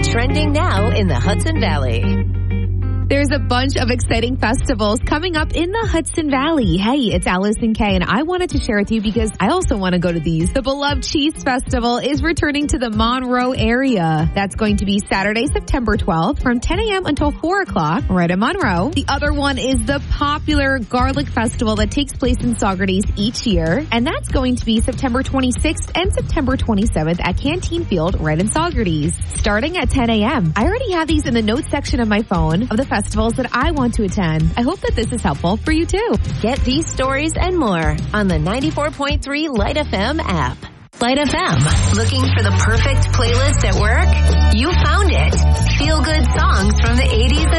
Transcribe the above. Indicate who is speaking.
Speaker 1: trending now in the Hudson Valley.
Speaker 2: There's a bunch of exciting festivals coming up in the Hudson Valley. Hey, it's Allison Kay, and I wanted to share with you because I also want to go to these. The Beloved Cheese Festival is returning to the Monroe area. That's going to be Saturday, September 12th from 10 a.m. until 4 o'clock right in Monroe. The other one is the popular Garlic Festival that takes place in Saugerties each year, and that's going to be September 26th and September 27th at Canteen Field right in Saugerties, starting at 10 a.m. I already have these in the notes section of my phone of the festivals that I want to attend. I hope that this is helpful for you too.
Speaker 1: Get these stories and more on the 94.3 Light FM app. Light FM. Looking for the perfect playlist at work? You found it. Feel good songs from the 80s